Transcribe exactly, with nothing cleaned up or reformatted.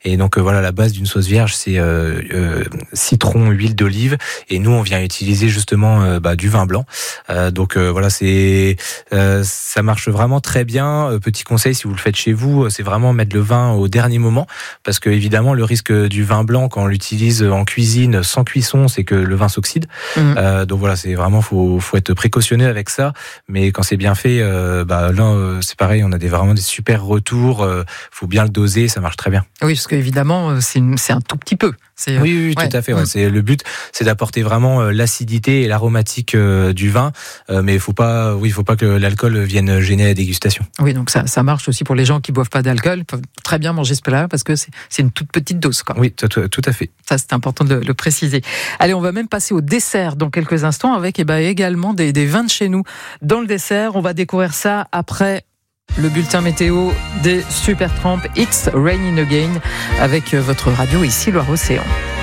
Et donc euh, voilà, la base d'une sauce vierge, c'est euh, euh, citron, huile d'olive. Et nous, on vient utiliser justement euh, bah, du vin blanc. Euh, donc euh, voilà, c'est euh, ça marche vraiment très bien. Euh, petit conseil, si vous le faites chez vous, c'est vraiment mettre le vin au dernier moment, parce que évidemment, le risque du vin blanc quand on l'utilise en cuisine sans cuisson, c'est que le vin s'oxyde. Mmh. Euh, donc voilà, c'est vraiment faut faut être précautionneux avec ça. Mais quand c'est bien fait, euh, bah là, euh, c'est pareil, on a des vraiment des super retours. Euh, faut bien le doser, ça marche très bien. Oui, parce qu'évidemment, c'est une, c'est un tout petit peu. C'est... Oui, oui, ouais. Tout à fait. Ouais. Mmh. C'est le but, c'est d'apporter vraiment euh, l'acidité et l'aromatique euh, du vin, euh, mais il faut pas, oui, il faut pas que l'alcool vienne gêner la dégustation. Oui, donc ça, ça marche aussi pour les gens qui boivent pas d'alcool. Ils peuvent très bien manger ce plat parce que c'est, c'est une toute petite dose, quoi. Oui, tout, tout à fait. Ça, c'est important de le préciser. Allez, on va même passer au dessert dans quelques instants avec, eh ben, également des, des vins de chez nous. Dans le dessert, on va découvrir ça après le bulletin météo des Supertramp X Raining Again avec votre radio ici Loire-Océan.